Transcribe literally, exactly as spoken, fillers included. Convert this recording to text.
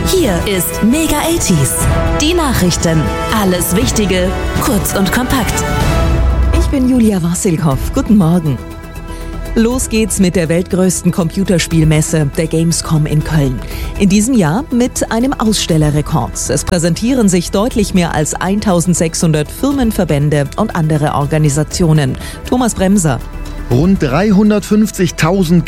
Hier ist Mega achtziger. Die Nachrichten. Alles Wichtige, kurz und kompakt. Ich bin Julia Wassilkow. Guten Morgen. Los geht's mit der weltgrößten Computerspielmesse, der Gamescom in Köln. In diesem Jahr mit einem Ausstellerrekord. Es präsentieren sich deutlich mehr als eintausendsechshundert Firmen, Verbände und andere Organisationen. Thomas Bremser. Rund dreihundertfünfzigtausend